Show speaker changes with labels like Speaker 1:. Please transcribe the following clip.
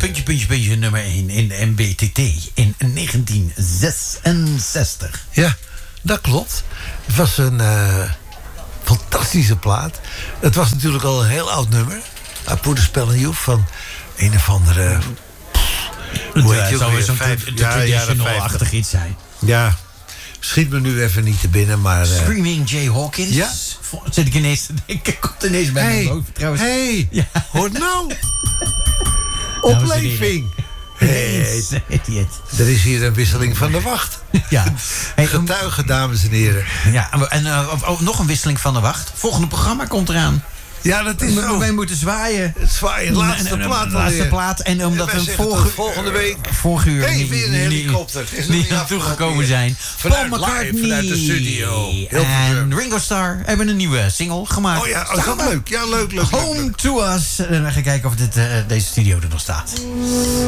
Speaker 1: puntje nummer 1 in de MBTT in 1966.
Speaker 2: Ja, dat klopt. Het was een fantastische plaat. Het was natuurlijk al een heel oud nummer. I Put a Spell on You van een of andere... Hoe heet je ook weer?
Speaker 1: Zo'n traditional-achtig iets zijn.
Speaker 2: Ja, schiet me nu even niet te binnen, maar...
Speaker 1: Screaming Jay Hawkins.
Speaker 2: Ja.
Speaker 1: Zit ik ineens te denken. Komt ineens bij mijn hoofd trouwens.
Speaker 2: Ja. Hoort nou. Opleving. Hey, er is hier een wisseling van de wacht.
Speaker 1: Ja. Hey,
Speaker 2: getuigen, dames en heren.
Speaker 1: Ja, en nog een wisseling van de wacht. Volgende programma komt eraan.
Speaker 2: Ja, dat is zo.
Speaker 1: Wij moeten zwaaien.
Speaker 2: Het zwaaien, laatste plaat.
Speaker 1: En omdat we
Speaker 2: volgende week...
Speaker 1: Vorige uur
Speaker 2: weer een helikopter.
Speaker 1: Niet naartoe gekomen zijn. Paul McCartney
Speaker 2: vanuit de studio.
Speaker 1: En Ringo Starr hebben een nieuwe single gemaakt.
Speaker 2: Oh ja, dat is leuk. Ja, leuk.
Speaker 1: Home to Us. En dan ga ik kijken of deze studio er nog staat.